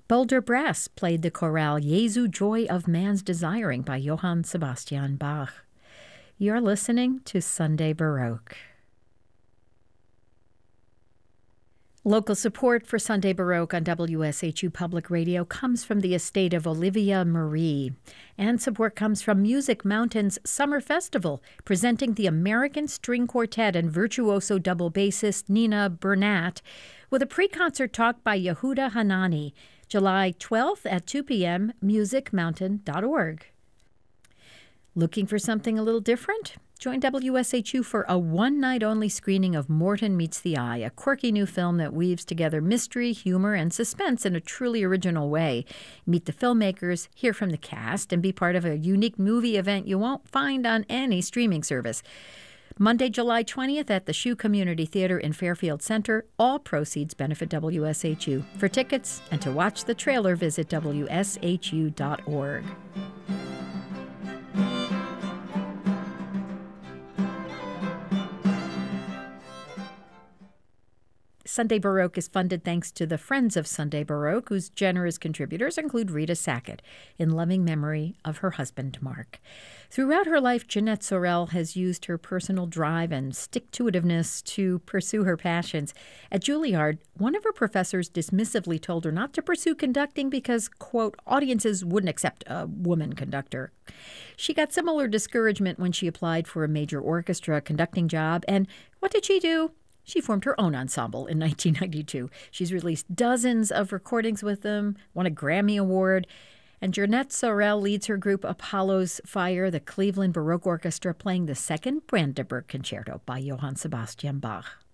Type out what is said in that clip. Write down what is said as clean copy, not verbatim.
Boulder Brass played the chorale Jesu Joy of Man's Desiring by Johann Sebastian Bach. You're listening to Sunday Baroque. Local support for Sunday Baroque on WSHU Public Radio comes from the estate of Olivia Marie. And support comes from Music Mountain's Summer Festival, presenting the American String Quartet and virtuoso double bassist Nina Burnett, with a pre-concert talk by Yehuda Hanani, July 12th at 2 p.m., musicmountain.org. Looking for something a little different? Join WSHU for a one-night-only screening of Morton Meets the Eye, a quirky new film that weaves together mystery, humor, and suspense in a truly original way. Meet the filmmakers, hear from the cast, and be part of a unique movie event you won't find on any streaming service. Monday, July 20th at the Shoe Community Theater in Fairfield Center. All proceeds benefit WSHU. For tickets and to watch the trailer, visit WSHU.org. Sunday Baroque is funded thanks to the Friends of Sunday Baroque, whose generous contributors include Rita Sackett, in loving memory of her husband, Mark. Throughout her life, Jeanette Sorel has used her personal drive and stick-to-itiveness to pursue her passions. At Juilliard, one of her professors dismissively told her not to pursue conducting because, quote, audiences wouldn't accept a woman conductor. She got similar discouragement when she applied for a major orchestra conducting job, and what did she do? She formed her own ensemble in 1992. She's released dozens of recordings with them, won a Grammy Award, and Jeanette Sorel leads her group Apollo's Fire, the Cleveland Baroque Orchestra, playing the second Brandenburg Concerto by Johann Sebastian Bach.